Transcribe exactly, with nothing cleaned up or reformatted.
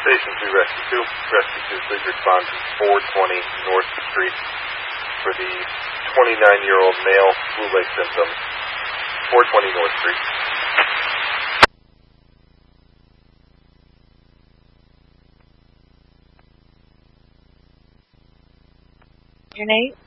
Station two, Rescue two. Rescue two, please respond to four twenty North Street for the twenty-nine-year-old male flu-like symptoms. four twenty North Street. Your name?